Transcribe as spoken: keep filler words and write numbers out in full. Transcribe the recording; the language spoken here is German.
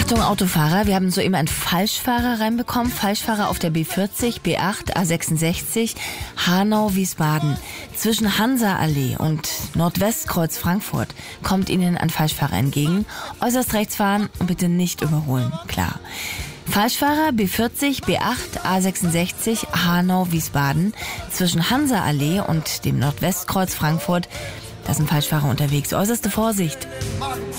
Achtung Autofahrer, wir haben soeben einen Falschfahrer reinbekommen. Falschfahrer auf der B vierzig, B acht, A sechsundsechzig, Hanau-Wiesbaden. Zwischen Hansa-Allee und Nordwestkreuz Frankfurt kommt Ihnen ein Falschfahrer entgegen. Äußerst rechts fahren und bitte nicht überholen, klar. Falschfahrer B vierzig, B acht, A sechsundsechzig, Hanau-Wiesbaden. Zwischen Hansa-Allee und dem Nordwestkreuz Frankfurt. Da ist ein Falschfahrer unterwegs. Äußerste Vorsicht.